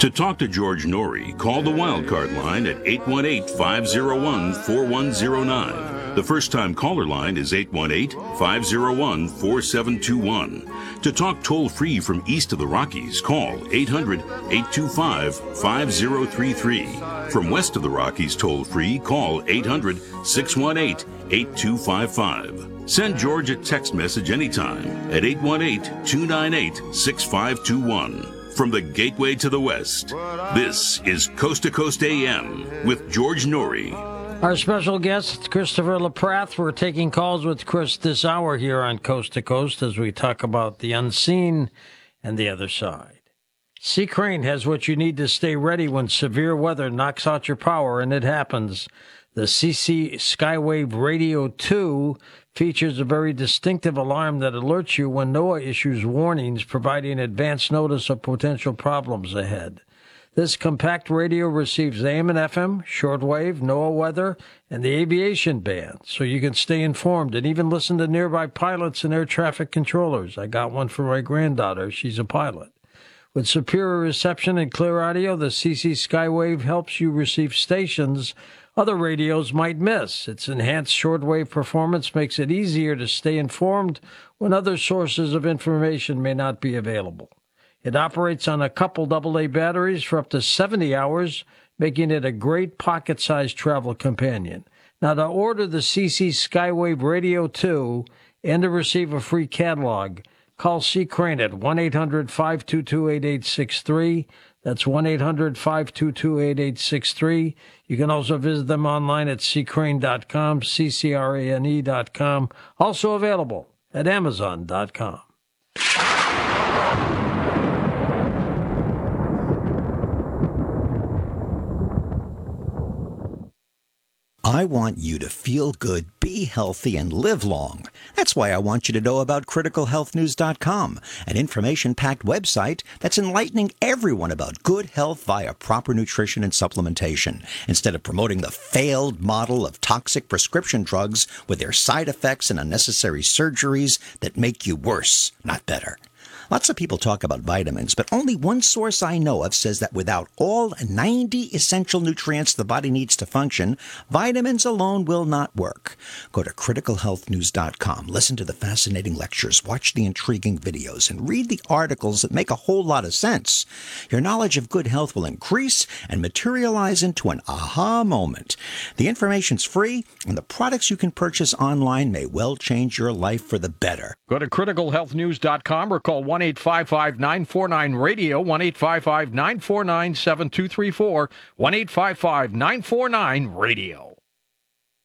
To talk to George Norrie, call the Wildcard line at 818-501-4109. The first-time caller line is 818-501-4721. To talk toll-free from east of the Rockies, call 800-825-5033. From west of the Rockies toll-free, call 800-618-8255. Send George a text message anytime at 818-298-6521. From the Gateway to the West, this is Coast to Coast AM with George Norrie. Our special guest, Christopher LaPrath. We're taking calls with Chris this hour here on Coast to Coast as we talk about the unseen and the other side. Sea Crane has what you need to stay ready when severe weather knocks out your power, and it happens. The CC Skywave Radio 2 features a very distinctive alarm that alerts you when NOAA issues warnings, providing advance notice of potential problems ahead. This compact radio receives AM and FM, shortwave, NOAA weather, and the aviation band, so you can stay informed and even listen to nearby pilots and air traffic controllers. I got one for my granddaughter. She's a pilot. With superior reception and clear audio, the CC Skywave helps you receive stations other radios might miss. Its enhanced shortwave performance makes it easier to stay informed when other sources of information may not be available. It operates on a couple AA batteries for up to 70 hours, making it a great pocket-sized travel companion. Now, to order the CC Skywave Radio 2 and to receive a free catalog, call Sea Crane at 1-800-522-8863. That's 1-800-522-8863. You can also visit them online at seacrane.com, ccrane.com. Also available at amazon.com. I want you to feel good, be healthy, and live long. That's why I want you to know about CriticalHealthNews.com, an information-packed website that's enlightening everyone about good health via proper nutrition and supplementation, instead of promoting the failed model of toxic prescription drugs with their side effects and unnecessary surgeries that make you worse, not better. Lots of people talk about vitamins, but only one source I know of says that without all 90 essential nutrients the body needs to function, vitamins alone will not work. Go to CriticalHealthNews.com, listen to the fascinating lectures, watch the intriguing videos, and read the articles that make a whole lot of sense. Your knowledge of good health will increase and materialize into an aha moment. The information's free, and the products you can purchase online may well change your life for the better. Go to CriticalHealthNews.com or call 1-855-949-RADIO, 1-855-949-7234, 1-855-949-RADIO.